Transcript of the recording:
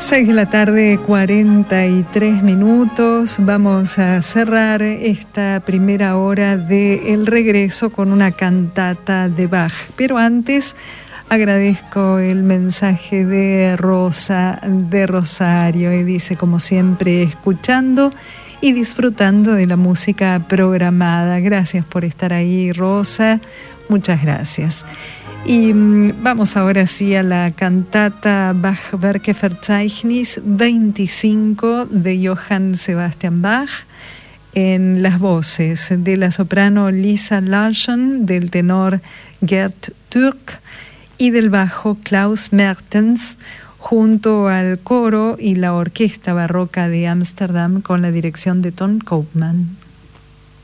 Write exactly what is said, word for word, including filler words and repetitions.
seis de la tarde, cuarenta y tres minutos. Vamos a cerrar esta primera hora de El Regreso con una cantata de Bach. Pero antes agradezco el mensaje de Rosa de Rosario y dice, como siempre, escuchando y disfrutando de la música programada. Gracias por estar ahí, Rosa. Muchas gracias. Y vamos ahora sí a la cantata Bach-Werke-Verzeichnis veinticinco de Johann Sebastian Bach, en las voces de la soprano Lisa Larsen, del tenor Gerd Türk y del bajo Klaus Mertens, junto al coro y la orquesta barroca de Ámsterdam con la dirección de Ton Koopman.